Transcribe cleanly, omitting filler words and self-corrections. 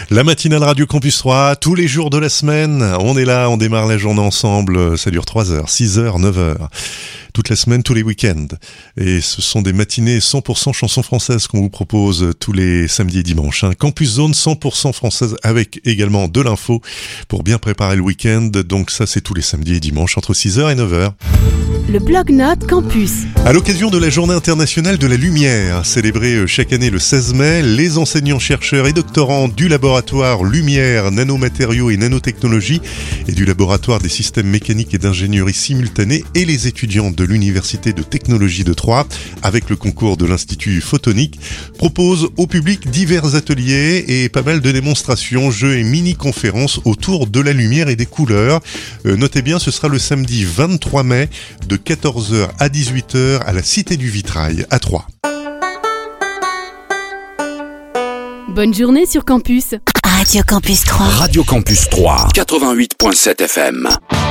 La matinale Radio Campus 3, tous les jours de la semaine, on est là, on démarre la journée ensemble, ça dure 3 heures, 6 heures, 9 heures. Toute la semaine, tous les week-ends. Et ce sont des matinées 100% chansons françaises qu'on vous propose tous les samedis et dimanches. Campus Zone 100% française avec également de l'info pour bien préparer le week-end. Donc ça, c'est tous les samedis et dimanches entre 6h et 9h. Le Blog-Notes Campus. À l'occasion de la Journée internationale de la lumière, célébrée chaque année le 16 mai, les enseignants-chercheurs et doctorants du laboratoire Lumière, Nanomatériaux et Nanotechnologie et du laboratoire des systèmes mécaniques et d'ingénierie simultanée et les étudiants de l'Université de Technologie de Troyes, avec le concours de l'Institut Photonique, proposent au public divers ateliers et pas mal de démonstrations, jeux et mini-conférences autour de la lumière et des couleurs. Notez bien, ce sera le samedi 23 mai de 14h à 18h à la Cité du Vitrail à Troyes. Bonne journée sur Campus. Radio Campus 3. Radio Campus 3, 88.7 FM.